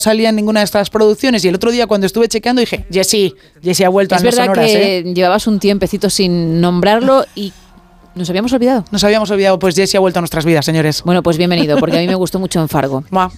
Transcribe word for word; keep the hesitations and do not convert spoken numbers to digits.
salía en ninguna de estas producciones y el otro día cuando estuve chequeando dije, Jessie, Jessie ha vuelto es a No verdad Sonoras, que ¿eh? llevabas un tiempecito sin nombrarlo y nos habíamos olvidado. Nos habíamos olvidado, pues Jessie ha vuelto a nuestras vidas, señores. Bueno, pues bienvenido, porque a mí me gustó mucho en Fargo. Mua.